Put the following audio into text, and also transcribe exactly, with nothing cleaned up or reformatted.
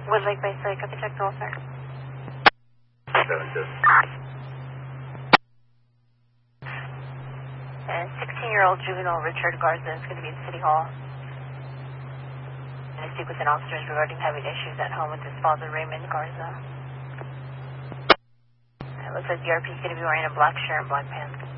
Woodlake Base Lake, copy check roll, sir. seven two. And sixteen-year-old juvenile Richard Garza is going to be at City Hall. And to speak with an officer regarding having issues at home with his father, Raymond Garza. It looks like the R P is going to be wearing a black shirt and black pants.